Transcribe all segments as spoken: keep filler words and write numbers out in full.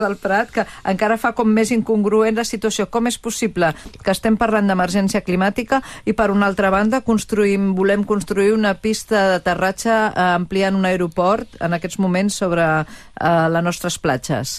del Prat, que encara fa com més incongruent la situació. Com és possible que estem parlant d'emergència climàtica i, per una altra banda, construïm, volem construir una pista d'aterratge eh, ampliant un aeroport en aquests moments sobre eh, les nostres platges?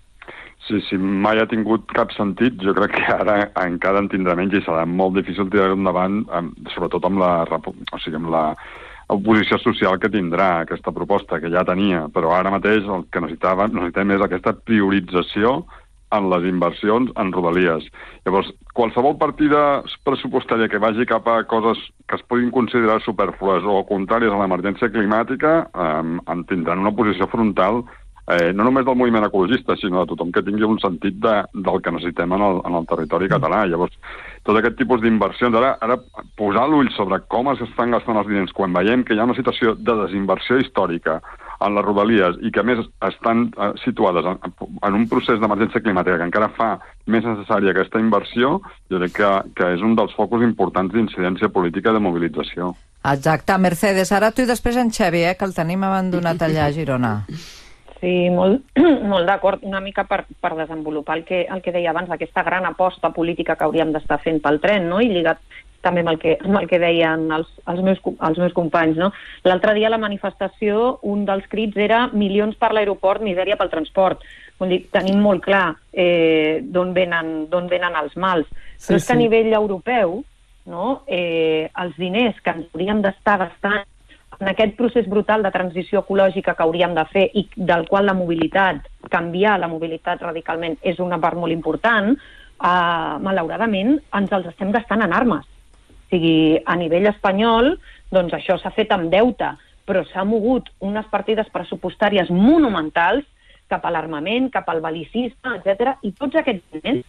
Sí, sí, mai ha tingut cap sentit. Jo crec que ara encara en tindrà menys i serà molt difícil tirar endavant, sobretot amb la, o sigui, amb la oposició social que tindrà aquesta proposta, que ja tenia, però ara mateix el que necessitava, necessitem és aquesta priorització en les inversions en Rodalies. Llavors, qualsevol partida pressupostària que vagi cap a coses que es puguin considerar superflues o contràries a l'emergència climàtica eh, en tindran una posició frontal eh, no només del moviment ecologista, sinó de tothom que tingui un sentit de, del que necessitem en el, en el territori català. Llavors, tot aquest tipus d'inversions, ara, ara posar l'ull sobre com es estan gastant els diners quan veiem que hi ha una situació de desinversió històrica en les Rodalies i que, a més, estan eh, situades en, en un procés d'emergència climàtica que encara fa més necessària aquesta inversió, jo crec que, que és un dels focus importants d'incidència política de mobilització. Exacte. Mercedes, ara tu i després en Xavi, eh, que el tenim abandonat allà a Girona. Sí, molt, molt d'acord, una mica per, per desenvolupar el que, el que deia abans, aquesta gran aposta política que hauríem d'estar fent pel tren, no? I lligat també amb el que, amb el que deien els, els, meus, els meus companys, no? L'altre dia a la manifestació, un dels crits era milions per l'aeroport, misèria pel transport. Vull dir, tenim molt clar eh, d'on venen, d'on venen els mals. Sí, però és que sí. A nivell europeu, no? eh, els diners que ens hauríem d'estar gastant en aquest procés brutal de transició ecològica que hauríem de fer i del qual la mobilitat, canviar la mobilitat radicalment, és una part molt important, eh, malauradament ens els estem gastant en armes. O sigui, a nivell espanyol, doncs això s'ha fet amb deute, però s'ha mogut unes partides pressupostàries monumentals cap a l'armament, cap al bal·licisme, etcètera, i tots aquests diners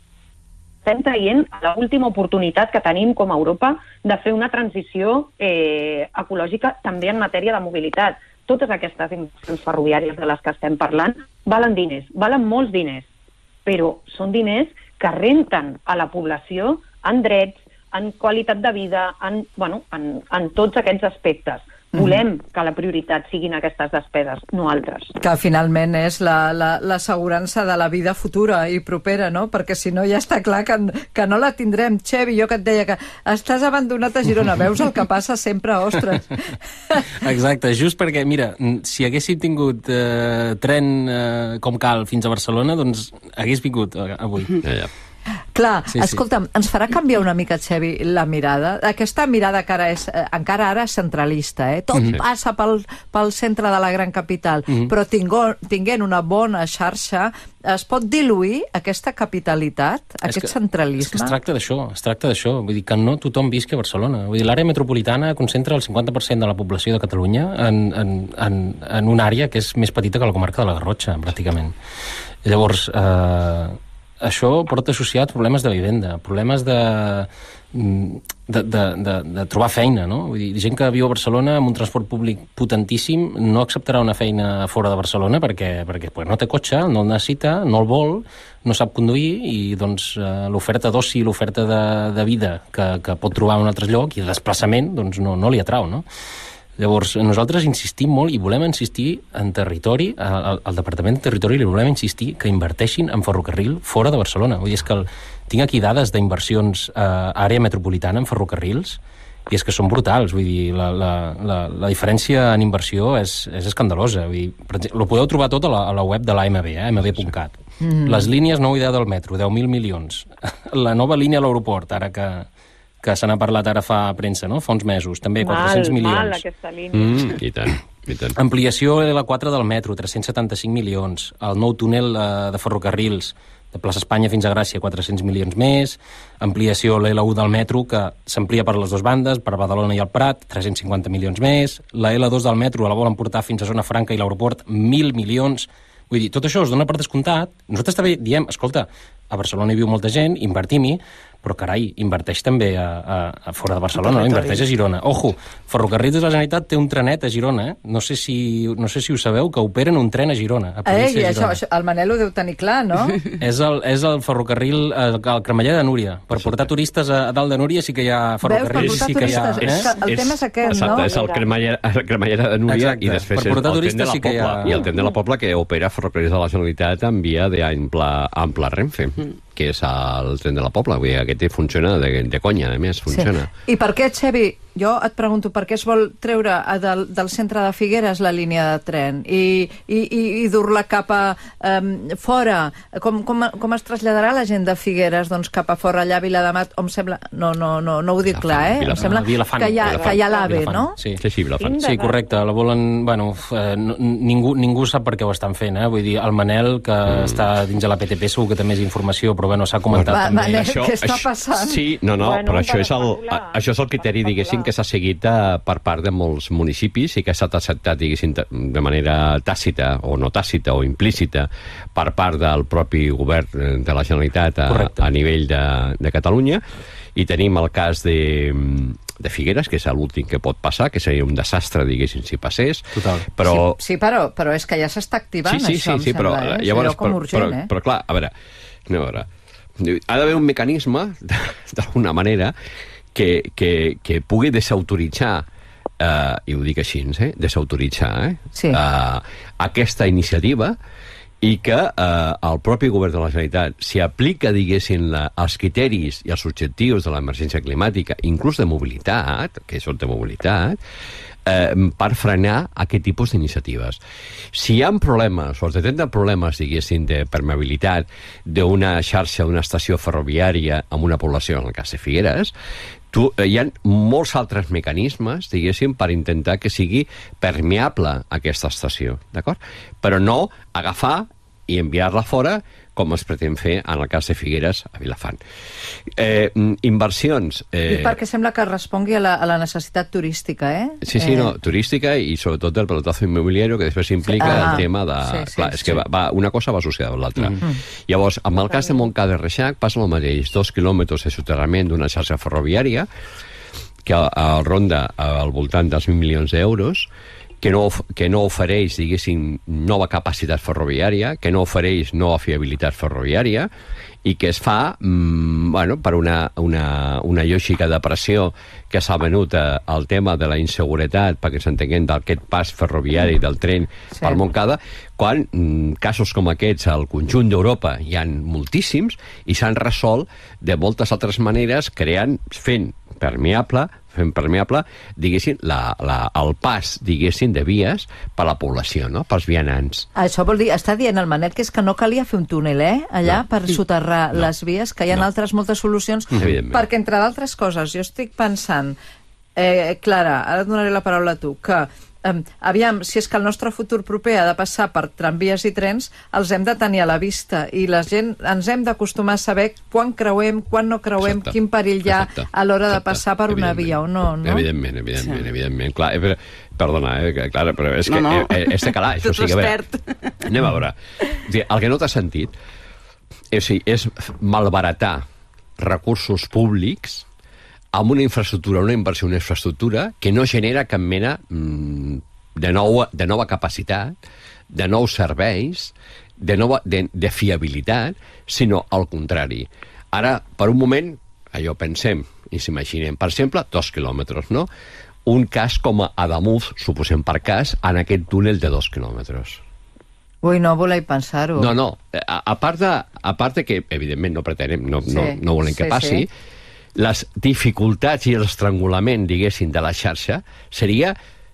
estem traient a l'última oportunitat que tenim com a Europa de fer una transició eh, ecològica també en matèria de mobilitat. Totes aquestes inversions ferroviàries de les que estem parlant valen diners, valen molts diners, però són diners que renten a la població en drets, en qualitat de vida, en, bueno, en, en tots aquests aspectes. Volem que la prioritat siguin aquestes despeses, no altres. Que finalment és l'assegurança la, la, de la vida futura i propera, no? Perquè si no ja està clar que, que no la tindrem. Xevi, jo que et deia que estàs abandonat a Girona, veus el que passa sempre, ostres. Exacte, just perquè, mira, si haguéssim tingut eh, tren eh, com cal fins a Barcelona, doncs hagués vingut eh, avui. Ja, ja. Clar, sí, escolta'm, sí. Ens farà canviar una mica, Xevi, la mirada? Aquesta mirada que ara és, eh, encara ara és centralista, eh? Tot mm-hmm. passa pel, pel centre de la gran capital, mm-hmm. però tingo, tinguent una bona xarxa, es pot diluir aquesta capitalitat, és aquest que, centralisme? És que es tracta d'això, es tracta d'això. Vull dir que no tothom visqui a Barcelona. Vull dir, l'àrea metropolitana concentra el cinquanta per cent de la població de Catalunya en, en, en, en una àrea que és més petita que la comarca de la Garrotxa, pràcticament. Llavors, eh, això porta associat problemes de vivenda, problemes de, de, de, de, de trobar feina, no? Vull dir, gent que viu a Barcelona amb un transport públic potentíssim no acceptarà una feina fora de Barcelona perquè, perquè pues, no té cotxe, no el necessita, no el vol, no sap conduir i doncs, eh, l'oferta d'oci, l'oferta de, de vida que, que pot trobar en un altre lloc i de desplaçament doncs, no, no li atrau, no? Llavors, nosaltres insistim molt i volem insistir en territori, al, al Departament de Territori li volem insistir que inverteixin en ferrocarril fora de Barcelona. Vull dir, és que el, tinc aquí dades d'inversions a àrea metropolitana en ferrocarrils i és que són brutals. Vull dir, la, la, la, la diferència en inversió és, és escandalosa. Vull dir, per exemple, lo podeu trobar tot a la, a la web de l'A M B, eh, m b punt cat. Mm. Les línies nova idea del metro, deu mil milions. La nova línia a l'aeroport, ara que... que se n'ha parlat ara fa premsa, no? Fa uns mesos, també, mal, quatre-cents milions. Mal, aquesta línia. Mm. I tant, i tant. Ampliació L quatre del metro, tres-cents setanta-cinc milions. El nou túnel eh, de ferrocarrils de Plaça Espanya fins a Gràcia, quatre-cents milions més. Ampliació l'L u del metro, que s'amplia per les dues bandes, per Badalona i el Prat, tres-cents cinquanta milions més. La L dos del metro la volen portar fins a Zona Franca i l'aeroport, mil milions. Vull dir, tot això es dona per descomptat. Nosaltres també diem, escolta, a Barcelona hi viu molta gent, invertim-hi, però carai, inverteix també a, a, a fora de Barcelona, no? Inverteix a Girona. Ojo, Ferrocarrils de la Generalitat té un trenet a Girona, eh? No sé si, no sé si ho sabeu, que operen un tren a Girona, a província de Girona. Això, el Manel ho deu tenir clar, no? és, el, és el ferrocarril, el, el Cremeller de Núria. Per portar turistes a, a dalt de Núria sí que hi ha ferrocarrils. Veus, per portar sí que hi ha, turistes, eh? el tema és aquest, exacte, no? És el Cremallera, el Cremallera de Núria. Exacte. I després per portar el turistes tren de la sí que hi ha... Pobla, i el tren de la Pobla que opera Ferrocarrils de la Generalitat en via d'ample ample Renfe, mm. que és el tren de la Pobla. Vull dir, aquest funciona de, de conya, a més, funciona. Sí. I per què, Xevi, jo et pregunto, per què es vol treure del, del centre de Figueres la línia de tren i, i, i, i dur-la cap a um, fora? Com, com, com es traslladarà la gent de Figueres doncs, cap a fora, allà a Viladamat? Em sembla... No, no, no, no ho dic Vilafant, clar, eh? Vilafant. Em sembla no, Vilafant, que hi ha, Vilafant, que hi ha l'AVE, no? Sí, sí, sí, Vilafant. Sí, correcte. La volen... Bueno, eh, ningú, ningú sap per què ho estan fent, eh? Vull dir, el Manel, que mm. està dins de la P T P, segur que té més informació, però bueno, s'ha comentat Va, també. Manel, això, què està això, passant? Sí, no, no, bueno, però això és, el, regular, això és el criteri, diguéssim, que s'ha seguit de, per part de molts municipis i que ha estat acceptat, diguéssim, de manera tàcita o no tàcita o implícita per part del propi govern de la Generalitat a, a nivell de, de Catalunya. I tenim el cas de, de Figueres, que és l'últim que pot passar, que seria un desastre, diguéssim, si passés. Total. Però... Sí, sí però, però és que ja s'està activant, sí, sí, això, sí, sí, em però, sembla, eh? Llavors, com però, urgent, però, eh? però, clar, a veure, a veure, ha d'haver un mecanisme, d'alguna manera, que, que, que pugui desautoritzar, eh, i ho dic així, eh? desautoritzar eh? Sí. eh, aquesta iniciativa i que eh, el propi govern de la Generalitat s'hi aplica, diguéssim, la, els criteris i els objectius de l'emergència climàtica, inclús de mobilitat, que són de mobilitat, eh, per frenar aquest tipus d'iniciatives. Si hi ha problemes, o es detecten problemes, diguéssim, de permeabilitat d'una xarxa, d'una estació ferroviària en una població, en el cas de Figueres, tu, eh, hi ha molts altres mecanismes, diguéssim, per intentar que sigui permeable aquesta estació, d'acord? Però no agafar i enviar-la fora com es pretén fer en el cas de Figueres a Vilafant. Eh, inversions... Eh... I perquè sembla que respongui a la, a la necessitat turística, eh? Sí, sí, eh... no, turística i sobretot del pelotazo immobiliario, que després implica sí. ah, el tema de... Sí, sí, clar, és sí. que va, va, una cosa va associada a l'altra. Mm -hmm. Llavors, amb el cas de Montcada de Reixac passa el mateix, dos quilòmetres de soterrament d'una xarxa ferroviària que el ronda al voltant dels mil milions d'euros, que no, que no ofereix, diguéssim, nova capacitat ferroviària, que no ofereix nova fiabilitat ferroviària, i que es fa mmm, bueno, per una, una, una lògica de pressió que s'ha venut al tema de la inseguretat, perquè s'entenguem d'aquest pas ferroviari del tren sí. per Montcada, quan mmm, casos com aquests al conjunt d'Europa hi han moltíssims i s'han resolt de moltes altres maneres, creant, fent permeable, fent permeable, diguéssim, la, la, el pas, diguéssim, de vies per a la població, no?, pels vianants. Això vol dir, està dient el Manel que és que no calia fer un túnel, eh?, allà, no. per soterrar no. les vies, que hi ha no. altres moltes solucions, perquè, entre d'altres coses, jo estic pensant, eh, Clara, ara et donaré la paraula a tu, que Um, aviam, si és que el nostre futur proper ha de passar per tramvies i trens, els hem de tenir a la vista i la gent ens hem d'acostumar a saber quan creuem, quan no creuem, exacte, quin perill hi ha exacte, a l'hora de passar per una via o no, no? Evidentment, evidentment, sí. evidentment. Clar, eh, perdona, eh, Clara, però és que no, no. Eh, és de calaix. O sigui, a veure, anem a veure. El que no t'ha sentit és, és malbaratar recursos públics amb una infraestructura, una inversió en una infraestructura que no genera cap mena mmm, de, nova, de nova capacitat, de nous serveis, de, nova, de, de fiabilitat, sinó al contrari. Ara, per un moment, allò pensem i s'imaginem, per exemple, dos quilòmetres, no? Un cas com a Adamuz, suposem per cas, en aquest túnel de dos quilòmetres. Ui, no voleu pensar-ho. No, no. A, a, part de, a part de que, evidentment, no pretenem, no, sí, no, no volem que sí, passi, sí. Les dificultats i l'estrangulament, diguéssim, de la xarxa seria,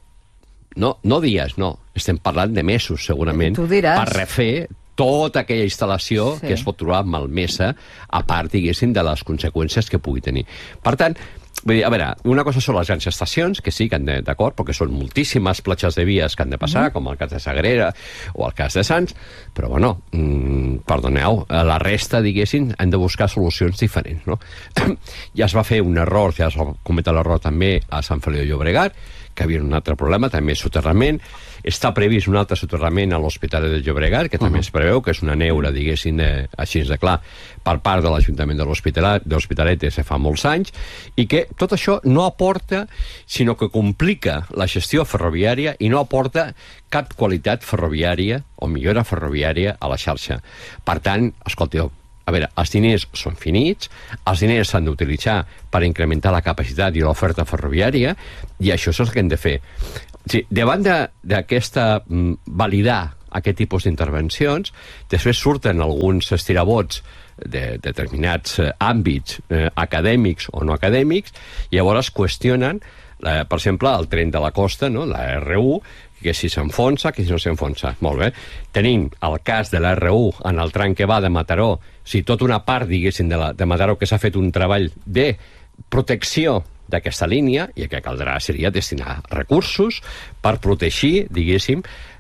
no, no dies, no, estem parlant de mesos, segurament, per refer tota aquella instal·lació sí. que es pot trobar malmesa, a part, diguéssim, de les conseqüències que pugui tenir. Per tant, vull dir, a veure, una cosa són les grans estacions, que sí que han d'acord, perquè són moltíssimes platges de vies que han de passar, mm. com el cas de Sagrera o el cas de Sants, però, bueno, mmm, perdoneu, la resta, diguéssim, han de buscar solucions diferents, no? Ja es va fer un error, ja es va cometre l'error també a Sant Feliu de Llobregat, que havia un altre problema, també soterrament. Està previst un altre soterrament a l'Hospitalet de Llobregat, que també uh -huh. es preveu, que és una neura, diguéssim, de, així de clar, per part de l'Ajuntament de l'Hospitalet, de l'Hospitalet des de fa molts anys, i que tot això no aporta, sinó que complica la gestió ferroviària i no aporta cap qualitat ferroviària o millora ferroviària a la xarxa. Per tant, escolteu, a veure, els diners són finits, els diners s'han d'utilitzar per incrementar la capacitat i l'oferta ferroviària, i això és el que hem de fer. Sí, davant d'aquesta mm, validar aquest tipus d'intervencions, després surten alguns estirabots de determinats eh, àmbits eh, acadèmics o no acadèmics, i llavors qüestionen, eh, per exemple, el tren de la costa, no? La R u, que si s'enfonsa, que si no s'enfonsa. Molt bé. Tenim el cas de la R u en el tram que va de Mataró, o sigui, tota una part, diguéssim, de, la, de Mataró, que s'ha fet un treball de protecció d'aquesta línia, i el que caldrà seria destinar recursos per protegir, diguéssim,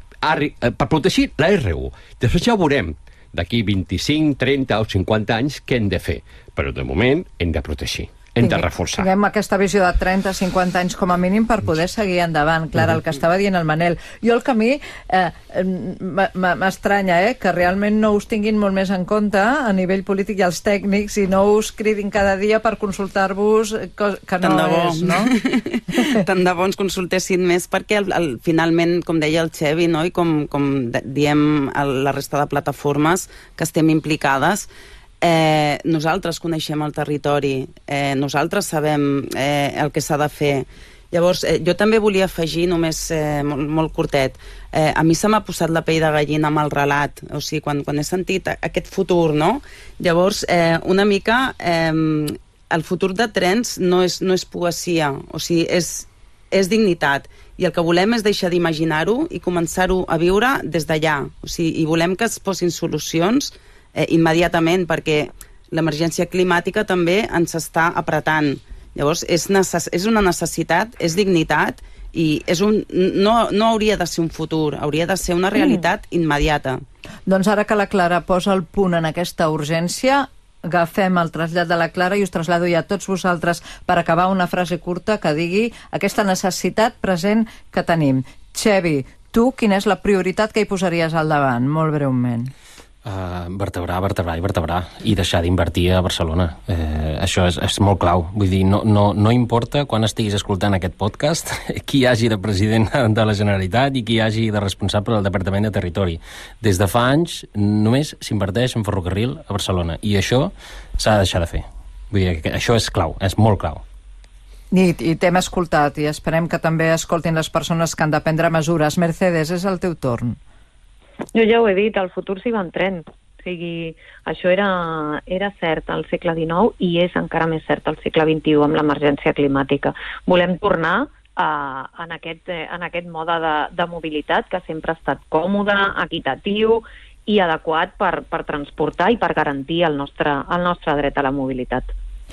per protegir la R u. Després ja veurem, d'aquí vint-i-cinc, trenta o cinquanta anys, què hem de fer. Però de moment hem de protegir, hem de reforçar. Tinguem aquesta visió de trenta a cinquanta anys com a mínim per poder seguir endavant. Clara, el que estava dient el Manel. Jo el camí eh, m'estranya, eh, que realment no us tinguin molt més en compte a nivell polític i els tècnics i no us cridin cada dia per consultar-vos que no és, no? Tant de bo ens consultessin més perquè el, el, finalment, com deia el Xevi, no? I com, com diem a la resta de plataformes que estem implicades, Eh, nosaltres coneixem el territori, eh, nosaltres sabem eh, el que s'ha de fer. Llavors, eh, jo també volia afegir, només eh, molt, molt curtet, eh, a mi se m'ha posat la pell de gallina amb el relat, o sigui, quan, quan he sentit aquest futur, no? Llavors, eh, una mica, eh, el futur de trens no és, no és poesia, o sigui, és, és dignitat, i el que volem és deixar d'imaginar-ho i començar-ho a viure des d'allà, o sigui, i volem que es posin solucions Eh, immediatament, perquè l'emergència climàtica també ens està apretant. Llavors, és, necess és una necessitat, és dignitat, i és un, no, no hauria de ser un futur, hauria de ser una realitat mm. immediata. Doncs ara que la Clara posa el punt en aquesta urgència, agafem el trasllat de la Clara i us trasllado ja a tots vosaltres per acabar una frase curta que digui aquesta necessitat present que tenim. Xevi, tu quina és la prioritat que hi posaries al davant? Molt breument. Uh, vertebrar, vertebrar i vertebrar i deixar d'invertir a Barcelona. Eh, això és, és molt clau. Vull dir, no, no, no importa quan estiguis escoltant aquest podcast qui hi hagi de president de la Generalitat i qui hi hagi de responsable del Departament de Territori. Des de fa anys només s'inverteix en ferrocarril a Barcelona i això s'ha de deixar de fer. Vull dir, que això és clau, és molt clau. I, i t'hem escoltat i esperem que també escoltin les persones que han de prendre mesures. Mercedes, és el teu torn. Jo ja ho he dit, el futur s'hi va en tren. O sigui, això era, era cert al segle dinou i és encara més cert al segle vint-i-u amb l'emergència climàtica. Volem tornar a, en, aquest, en aquest mode de, de mobilitat que sempre ha estat còmode, equitatiu i adequat per, per transportar i per garantir el nostre, el nostre dret a la mobilitat.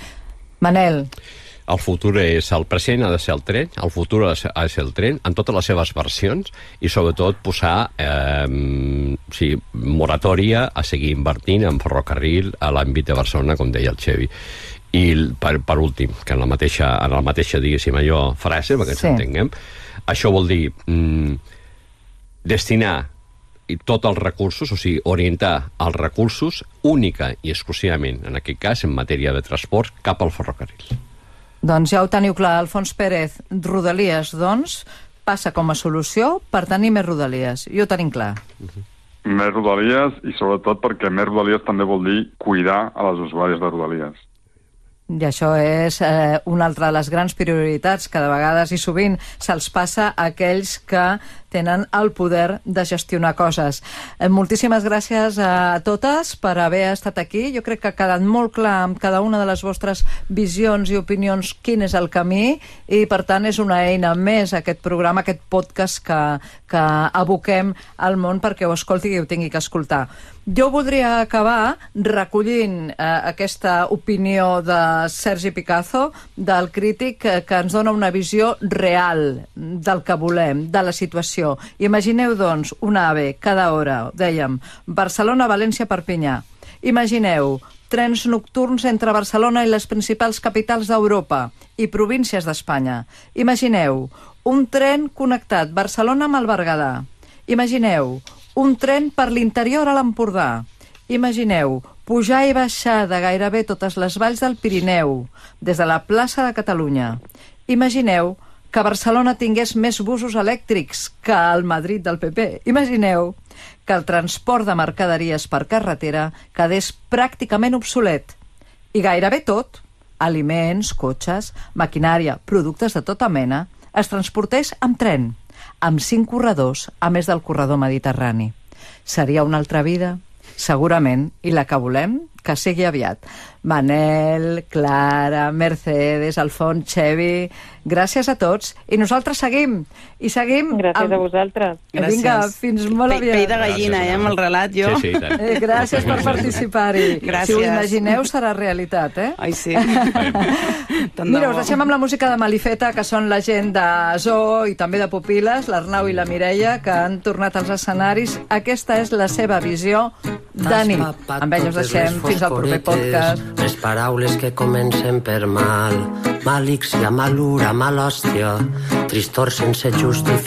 Manel. El futur és el present, ha de ser el tren, el futur ha de ser el tren, en totes les seves versions, i sobretot posar eh, o sigui, moratòria a seguir invertint en ferrocarril a l'àmbit de Barcelona, com deia el Xevi. I per, per últim, que en la mateixa, en la mateixa diguéssim allò, frase, perquè ens sí. entenguem, això vol dir mm, destinar i tots els recursos, o sigui, orientar els recursos única i exclusivament, en aquest cas, en matèria de transport, cap al ferrocarril. Doncs ja ho teniu clar, Alfons Pérez. Rodalies, doncs, passa com a solució per tenir més rodalies. Jo ho tenim clar. Uh-huh. Més rodalies i sobretot perquè més rodalies també vol dir cuidar a les usuàries de rodalies. I això és eh, una altra de les grans prioritats que de vegades i sovint se'ls passa a aquells que tenen el poder de gestionar coses. Eh, moltíssimes gràcies a totes per haver estat aquí. Jo crec que ha quedat molt clar amb cada una de les vostres visions i opinions quin és el camí i, per tant, és una eina més aquest programa, aquest podcast que, que aboquem al món perquè ho escolti i ho tingui que escoltar. Jo voldria acabar recollint eh, aquesta opinió de Sergi Picazo, del crític, eh, que ens dona una visió real del que volem, de la situació. Imagineu, doncs, una AVE cada hora, dèiem, Barcelona-València-Perpinyà. Imagineu trens nocturns entre Barcelona i les principals capitals d'Europa i províncies d'Espanya. Imagineu un tren connectat Barcelona amb el Berguedà. Imagineu, un tren per l'interior a l'Empordà. Imagineu, pujar i baixar de gairebé totes les valls del Pirineu, des de la plaça de Catalunya. Imagineu que Barcelona tingués més busos elèctrics que el Madrid del P P. Imagineu que el transport de mercaderies per carretera quedés pràcticament obsolet. I gairebé tot, aliments, cotxes, maquinària, productes de tota mena, es transportés amb tren, amb cinc corredors, a més del corredor mediterrani. Seria una altra vida? Segurament, i la que volem, que sigui aviat. Manel, Clara, Mercedes, Alfons, Xevi, gràcies a tots. I nosaltres seguim. I seguim... Gràcies amb... a vosaltres. Gràcies. Vinga, fins molt aviat. Pell de gallina, eh, amb el relat, jo. Sí, sí, eh, gràcies per participar-hi. Gràcies. Si ho imagineu, serà realitat, eh? Ai, sí. Mira, us deixem amb la música de Malifeta, que són la gent de Zoo i també de Pupiles, l'Arnau i la Mireia, que han tornat als escenaris. Aquesta és la seva visió de nit. Amb ells us deixem fins al proper podcast. Les paraules que comencen per mal, malícia, malura, malhòstia, tristor sense justificació.